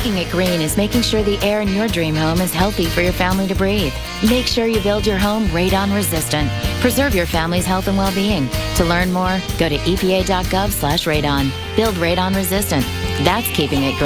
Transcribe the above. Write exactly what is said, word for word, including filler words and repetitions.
Making it green is making sure the air in your dream home is healthy for your family to breathe. Make sure you build your home radon resistant. Preserve your family's health and well-being. To learn more, go to E P A dot gov slash radon. Build radon resistant. That's keeping it green.